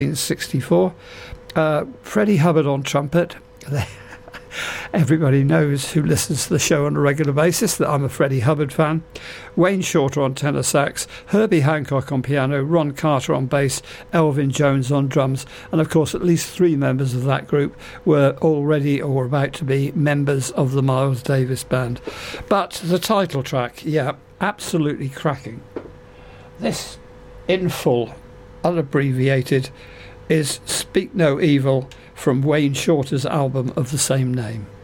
1964. Freddie Hubbard on trumpet. Everybody knows who listens to the show on a regular basis that I'm a Freddie Hubbard fan. Wayne Shorter on tenor sax, Herbie Hancock on piano, Ron Carter on bass, Elvin Jones on drums, and of course at least 3 members of that group were already or about to be members of the Miles Davis Band. But the title track, yeah, absolutely cracking. This, in full, unabbreviated, is Speak No Evil from Wayne Shorter's album of the same name.